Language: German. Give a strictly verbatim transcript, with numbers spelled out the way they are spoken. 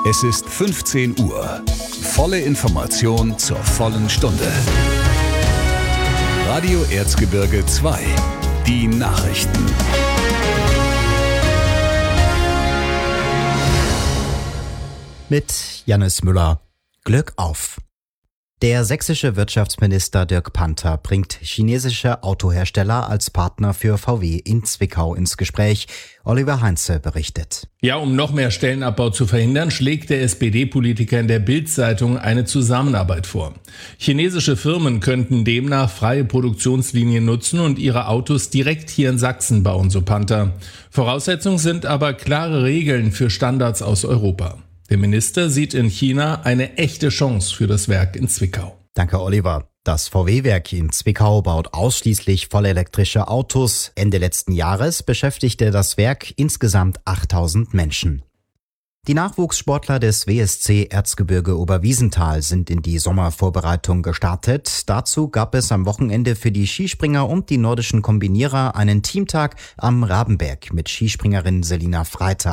Es ist fünfzehn Uhr. Volle Information zur vollen Stunde. Radio Erzgebirge zwei. Die Nachrichten. Mit Jannis Müller. Glück auf! Der sächsische Wirtschaftsminister Dirk Panther bringt chinesische Autohersteller als Partner für V W in Zwickau ins Gespräch. Oliver Heinze berichtet. Ja, um noch mehr Stellenabbau zu verhindern, schlägt der S P D-Politiker in der Bild-Zeitung eine Zusammenarbeit vor. Chinesische Firmen könnten demnach freie Produktionslinien nutzen und ihre Autos direkt hier in Sachsen bauen, so Panther. Voraussetzung sind aber klare Regeln für Standards aus Europa. Der Minister sieht in China eine echte Chance für das Werk in Zwickau. Danke, Oliver. Das V W-Werk in Zwickau baut ausschließlich vollelektrische Autos. Ende letzten Jahres beschäftigte das Werk insgesamt achttausend Menschen. Die Nachwuchssportler des W S C Erzgebirge Oberwiesenthal sind in die Sommervorbereitung gestartet. Dazu gab es am Wochenende für die Skispringer und die nordischen Kombinierer einen Teamtag am Rabenberg mit Skispringerin Selina Freitag.